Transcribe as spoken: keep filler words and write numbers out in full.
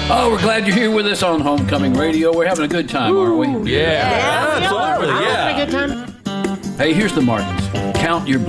Oh, we're glad you're here with us on Homecoming Radio. We're having a good time, aren't we? Yeah, Yeah, absolutely. I'm Yeah. having a good time. Hey, here's the Martins. Count your